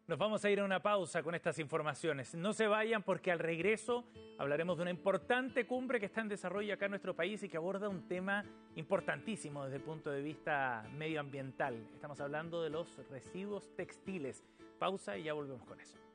Nos vamos a ir a una pausa con estas informaciones. No se vayan porque al regreso hablaremos de una importante cumbre que está en desarrollo acá en nuestro país y que aborda un tema importantísimo desde el punto de vista medioambiental. Estamos hablando de los residuos textiles. Pausa y ya volvemos con eso.